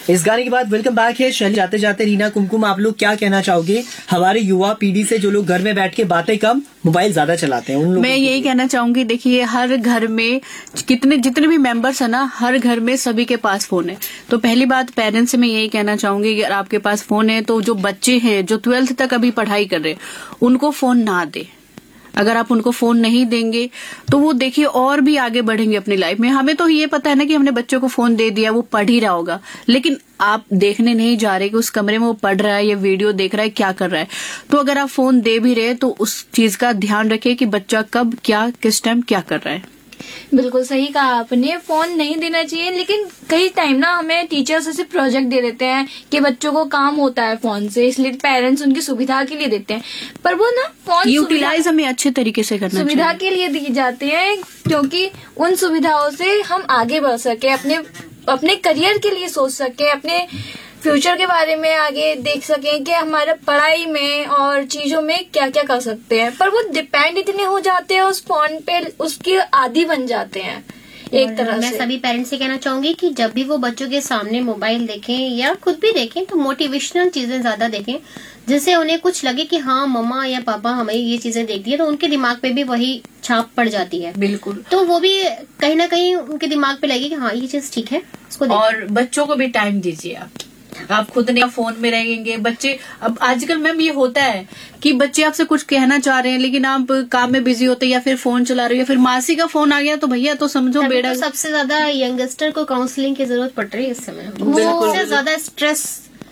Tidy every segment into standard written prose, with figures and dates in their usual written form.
इस गाने के बाद वेलकम बैक है। शैली, जाते जाते रीना, कुमकुम, आप लोग क्या कहना चाहोगे हमारे युवा पीढ़ी से, जो लोग घर में बैठ के बातें कम मोबाइल ज्यादा चलाते हैं, उन लोगों? मैं यही कहना चाहूंगी, देखिए हर घर में जितने भी मेंबर्स है ना, हर घर में सभी के पास फोन है। तो पहली बात पेरेंट्स से मैं यही कहना चाहूंगी कि अगर आपके पास फोन है तो जो बच्चे हैं जो 12th तक अभी पढ़ाई कर रहे हैं उनको फोन ना दे। अगर आप उनको फोन नहीं देंगे तो वो देखिए और भी आगे बढ़ेंगे अपनी लाइफ में। हमें तो ये पता है ना कि हमने बच्चों को फोन दे दिया, वो पढ़ ही रहा होगा, लेकिन आप देखने नहीं जा रहे कि उस कमरे में वो पढ़ रहा है या वीडियो देख रहा है, क्या कर रहा है। तो अगर आप फोन दे भी रहे तो उस चीज का ध्यान रखिए कि बच्चा कब क्या किस टाइम क्या कर रहा है। बिल्कुल सही कहा आपने, फोन नहीं देना चाहिए, लेकिन कई टाइम ना हमें टीचर्स ऐसे प्रोजेक्ट दे देते हैं कि बच्चों को काम होता है फोन से, इसलिए पेरेंट्स उनकी सुविधा के लिए देते हैं, पर वो ना फोन यूटिलाइज हमें अच्छे तरीके से करना चाहिए। सुविधा के लिए दी जाते हैं क्योंकि उन सुविधाओं से हम आगे बढ़ सके, अपने करियर के लिए सोच सके, अपने फ्यूचर के बारे में आगे देख सकें कि हमारा पढ़ाई में और चीजों में क्या क्या कर सकते हैं। पर वो डिपेंड इतने हो जाते हैं उस फोन पे, उसके आदी बन जाते हैं एक तरह से। मैं सभी पेरेंट्स से कहना चाहूंगी कि जब भी वो बच्चों के सामने मोबाइल देखें या खुद भी देखें तो मोटिवेशनल चीजें ज्यादा देखें, जिससे उन्हें कुछ लगे कि हाँ मम्मा या पापा हमें ये चीजें देख दी है, तो उनके दिमाग पे भी वही छाप पड़ जाती है। बिल्कुल, तो वो भी कहीं ना कहीं उनके दिमाग पे लगे कि हाँ ये चीज ठीक है, उसको। और बच्चों को भी टाइम दीजिए। आप खुद नहीं फोन में रहेंगे बच्चे। अब आजकल मैम ये होता है कि बच्चे आपसे कुछ कहना चाह रहे हैं लेकिन आप काम में बिजी होते हैं या फिर फोन चला रहे हो या फिर मासी का फोन आ गया तो भैया तो समझो बेड़ा। तो सबसे ज्यादा यंगस्टर को काउंसलिंग की जरूरत पड़ रही है इस समय। सबसे ज्यादा स्ट्रेस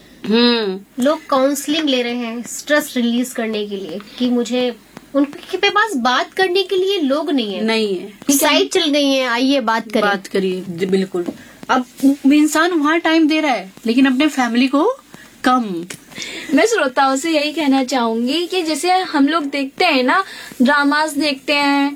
लोग काउंसलिंग ले रहे हैं स्ट्रेस रिलीज करने के लिए, कि मुझे उनके पास बात करने के लिए लोग नहीं है, साइड चल गई है, आइए बात करिए। बिल्कुल, अब इंसान वहाँ टाइम दे रहा है लेकिन अपने फैमिली को कम। मैं श्रोताओं से यही कहना चाहूंगी कि जैसे हम लोग देखते हैं ना, ड्रामास देखते हैं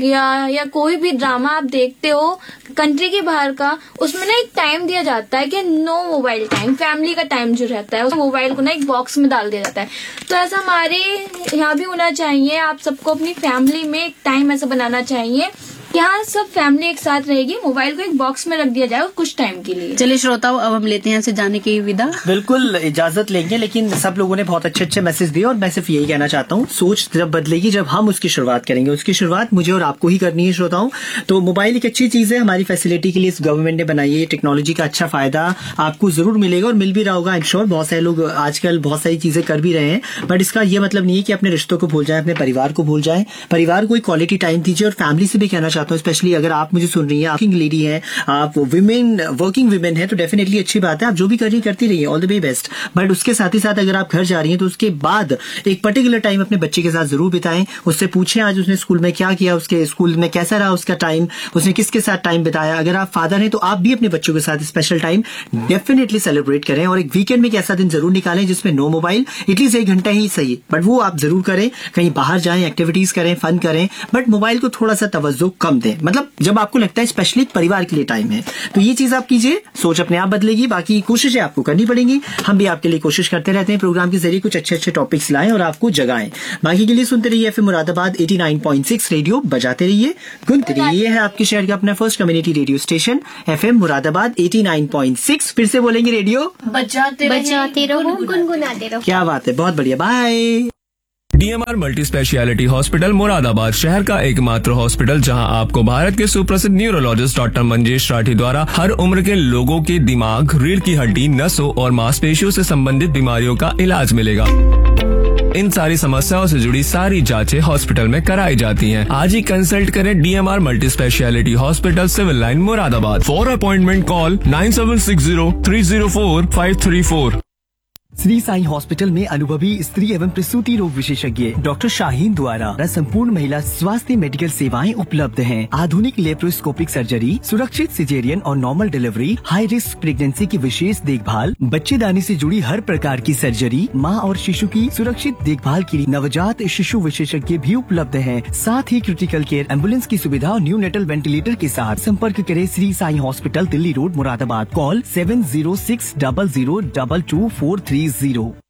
या कोई भी ड्रामा आप देखते हो कंट्री के बाहर का, उसमें ना एक टाइम दिया जाता है कि नो मोबाइल टाइम, फैमिली का टाइम जो रहता है उस मोबाइल को ना एक बॉक्स में डाल दिया जाता है। तो ऐसा हमारे यहाँ भी होना चाहिए। आप सबको अपनी फैमिली में एक टाइम ऐसा बनाना चाहिए यहाँ सब फैमिली एक साथ रहेगी, मोबाइल को एक बॉक्स में रख दिया जाए कुछ टाइम के लिए। चलिए श्रोताओं, अब हम लेते हैं से जाने की विदा। बिल्कुल इजाजत लेंगे, लेकिन सब लोगों ने बहुत अच्छे मैसेज दिए और मैं सिर्फ यही कहना चाहता हूँ, सोच जब बदलेगी जब हम उसकी शुरुआत करेंगे। उसकी शुरुआत मुझे और आपको ही करनी है श्रोताओं। तो मोबाइल एक अच्छी चीज है, हमारी फैसिलिटी के लिए इस गवर्नमेंट ने बनाई है। टेक्नोलॉजी का अच्छा फायदा आपको जरूर मिलेगा और मिल भी रहा होगा। आई एम श्योर बहुत सारे लोग आजकल बहुत सारी चीजें कर भी रहे हैं, बट इसका ये मतलब नहीं है कि अपने रिश्तों को भूल जाए, अपने परिवार को भूल जाए। परिवार को एक क्वालिटी टाइम दीजिए। और फैमिली से भी कहना चाहता हूँ, स्पेशली अगर आप मुझे सुन रही हैं, आप वर्किंग लेडी हैं, आप वर्किंग विमेन है, तो डेफिनेटली अच्छी बात है, आप जो भी कर रही करती रहिए, all the way best. But उसके साथ ही साथ अगर आप घर जा रही हैं तो उसके बाद एक पर्टिकुलर टाइम अपने बच्चे के साथ जरूर बिताएं। उससे पूछें आज उसने स्कूल में क्या किया, उसके स्कूल में कैसा रहा उसका टाइम, उसने किसके साथ टाइम बिताया। अगर आप फादर हैं तो आप भी अपने बच्चों के साथ स्पेशल टाइम डेफिनेटली सेलिब्रेट करें। और एक वीकेंड में एक ऐसा दिन जरूर निकालें जिसमें नो मोबाइल, एटलीस्ट 1 घंटा ही सही, बट वो आप जरूर करें। कहीं बाहर जाएं, एक्टिविटीज करें, फन करें, बट मोबाइल को थोड़ा सा तवज्जो कम दें। मतलब जब आपको लगता है स्पेशली परिवार के लिए टाइम है, तो ये चीज आप कीजिए, सोच अपने आप बदलेगी। बाकी कोशिशें आपको करनी पड़ेंगी, हम भी आपके लिए कोशिश करते रहते हैं प्रोग्राम के जरिए कुछ अच्छे अच्छे टॉपिक्स लाएं और आपको जगाएं। बाकी के लिए सुनते रहिए एफएम मुरादाबाद 89.6 रेडियो बजाते रहिए, गुनते रहिए। ये है आपके शहर का अपना first community radio station FM Moradabad 89.6। फिर से बोलेंगे, रेडियो बजाते रहो, गुनगुनाते रहो। क्या बात है, बहुत बढ़िया, bye. DMR multi speciality hospital Moradabad शहर का एकमात्र हॉस्पिटल जहां आपको भारत के सुप्रसिद्ध न्यूरोलॉजिस्ट डॉक्टर मंजेश राठी द्वारा हर उम्र के लोगों के दिमाग, रीढ़ की हड्डी, नसों और मांसपेशियों से संबंधित बीमारियों का इलाज मिलेगा। इन सारी समस्याओं से जुड़ी सारी जांचें हॉस्पिटल में कराई जाती हैं। आज ही कंसल्ट करें DMR multi speciality hospital, civil line Moradabad. For appointment call 9760304534। Shri Sai hospital में अनुभवी स्त्री एवं प्रसूति रोग विशेषज्ञ डॉक्टर शाहीन द्वारा संपूर्ण महिला स्वास्थ्य मेडिकल सेवाएं उपलब्ध हैं। आधुनिक लेप्रोस्कोपिक सर्जरी, सुरक्षित सिजेरियन और normal delivery, high risk pregnancy की विशेष देखभाल, बच्चेदानी से जुड़ी हर प्रकार की सर्जरी, माँ और शिशु की सुरक्षित देखभाल के लिए नवजात शिशु विशेषज्ञ भी उपलब्ध हैं। साथ ही क्रिटिकल केयर एम्बुलेंस की सुविधा और न्यूनेटल वेंटिलेटर के साथ। संपर्क करें Shri Sai hospital, Delhi road, Moradabad. Call 7060002243 0।